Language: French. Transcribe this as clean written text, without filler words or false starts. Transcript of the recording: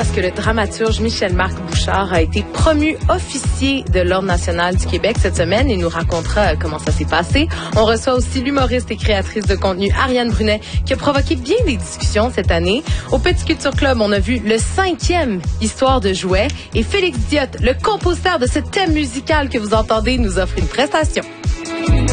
parce que le dramaturge Michel-Marc Bouchard a été promu officier de l'Ordre national du Québec cette semaine et nous racontera comment ça s'est passé. On reçoit aussi l'humoriste et créatrice de contenu Ariane Brunet qui a provoqué bien des discussions cette année. Au Petit Culture Club, on a vu le 5e Histoire de jouets et Félix Diot, le compositeur de ce thème musical que vous entendez, nous offre une prestation.